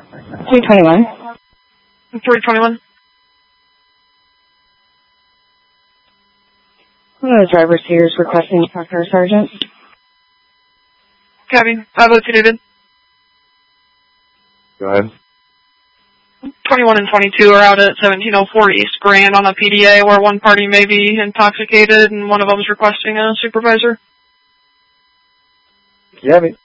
321. 321. One of the drivers here is requesting to talk to our sergeant. Copy. I've located. Go ahead. 21 and 22 are out at 1704 East Grand on a PDA where one party may be intoxicated and one of them is requesting a supervisor. Copy.